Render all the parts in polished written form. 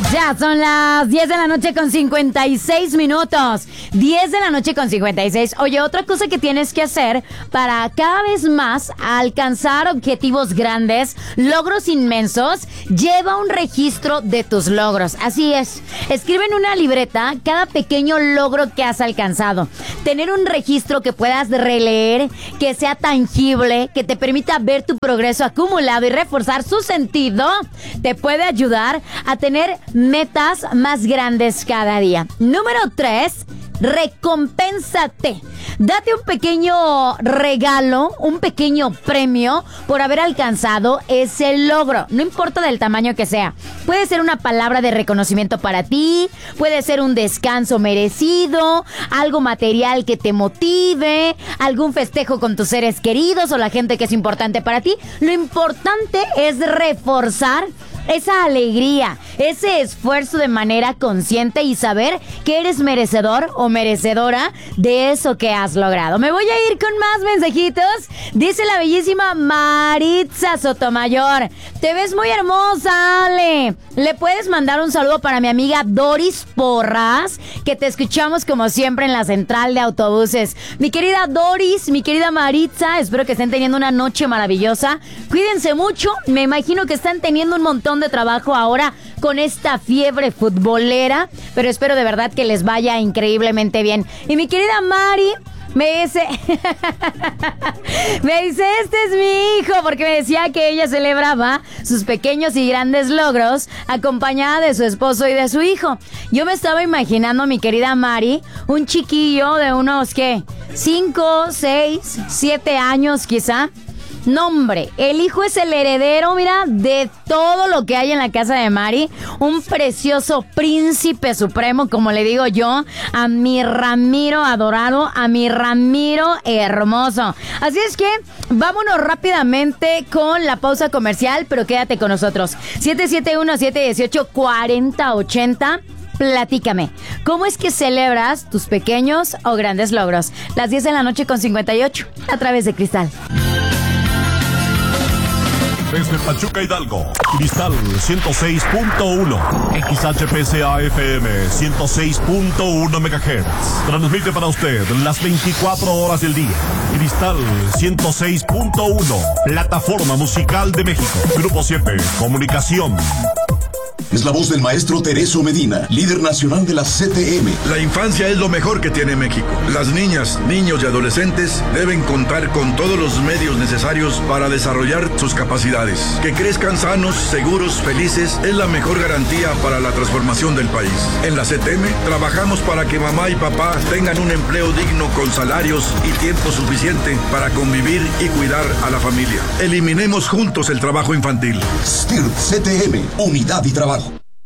Ya son las 10 de la noche con 56 minutos. 10 de la noche con 56. Oye, otra cosa que tienes que hacer para cada vez más alcanzar objetivos grandes, logros inmensos, lleva un registro de tus logros. Así es. Escribe en una libreta cada pequeño logro que has alcanzado. Tener un registro que puedas releer, que sea tangible, que te permita ver tu progreso acumulado y reforzar su sentido, te puede ayudar a tener metas más grandes cada día. Número 3, recompénsate. Date un pequeño regalo, un pequeño premio por haber alcanzado ese logro, no importa del tamaño que sea. Puede ser una palabra de reconocimiento para ti, puede ser un descanso merecido, algo material que te motive, algún festejo con tus seres queridos o la gente que es importante para ti. Lo importante es reforzar esa alegría, ese esfuerzo de manera consciente y saber que eres merecedor o merecedora de eso que has logrado. Me voy a ir con más mensajitos. Dice la bellísima Maritza Sotomayor: te ves muy hermosa, Ale. ¿Le puedes mandar un saludo para mi amiga Doris Porras, que te escuchamos como siempre en la central de autobuses? Mi querida Doris, mi querida Maritza, espero que estén teniendo una noche maravillosa. Cuídense mucho. Me imagino que están teniendo un montón de trabajo ahora con esta fiebre futbolera, pero espero de verdad que les vaya increíblemente bien. Y mi querida Mari me dice, este es mi hijo, porque me decía que ella celebraba sus pequeños y grandes logros acompañada de su esposo y de su hijo. Yo me estaba imaginando, mi querida Mari, un chiquillo de unos, ¿qué? 5, 6, 7 años quizá. No, hombre, el hijo es el heredero, mira, de todo lo que hay en la casa de Mari. Un precioso príncipe supremo, como le digo yo, a mi Ramiro adorado, a mi Ramiro hermoso. Así es que vámonos rápidamente con la pausa comercial, pero quédate con nosotros. 771-718-4080. Platícame, ¿cómo es que celebras tus pequeños o grandes logros? Las 10 de la noche con 58, a través de Cristal. Desde Pachuca, Hidalgo, Cristal 106.1, XHPSA FM 106.1 MHz. Transmite para usted las 24 horas del día. Cristal 106.1, plataforma musical de México. Grupo 7, comunicación. Es la voz del maestro Tereso Medina, líder nacional de la CTM. La infancia es lo mejor que tiene México. Las niñas, niños y adolescentes deben contar con todos los medios necesarios para desarrollar sus capacidades. Que crezcan sanos, seguros, felices es la mejor garantía para la transformación del país. En la CTM trabajamos para que mamá y papá tengan un empleo digno con salarios y tiempo suficiente para convivir y cuidar a la familia. Eliminemos juntos el trabajo infantil. STIRT CTM, unidad y trabajo.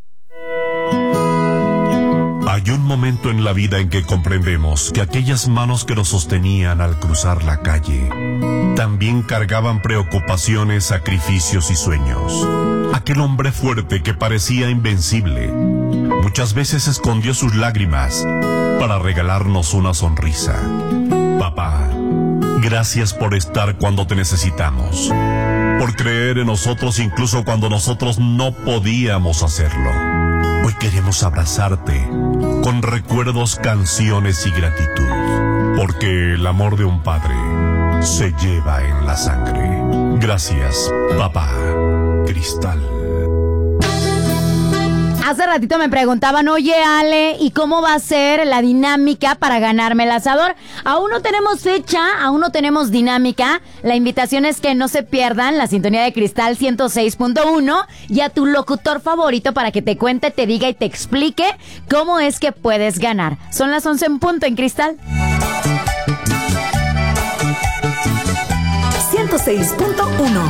Hay un momento en la vida en que comprendemos que aquellas manos que nos sostenían al cruzar la calle también cargaban preocupaciones, sacrificios y sueños. Aquel hombre fuerte que parecía invencible muchas veces escondió sus lágrimas para regalarnos una sonrisa. Papá, gracias por estar cuando te necesitamos, por creer en nosotros incluso cuando nosotros no podíamos hacerlo. Hoy queremos abrazarte con recuerdos, canciones y gratitud, porque el amor de un padre se lleva en la sangre. Gracias, papá. Cristal. Hace ratito me preguntaban, oye Ale, ¿y cómo va a ser la dinámica para ganarme el asador? Aún no tenemos fecha, aún no tenemos dinámica. La invitación es que no se pierdan la sintonía de Cristal 106.1 y a tu locutor favorito para que te cuente, te diga y te explique cómo es que puedes ganar. Son las 11 en punto en Cristal. 106.1